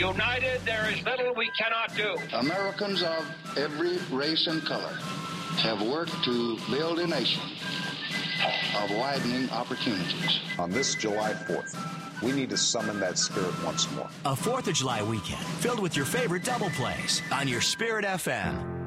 United, there is little we cannot do. Americans of every race and color have worked to build a nation of widening opportunities. On this July 4th, we need to summon that spirit once more. A 4th of July weekend filled with your favorite double plays on your Spirit FM.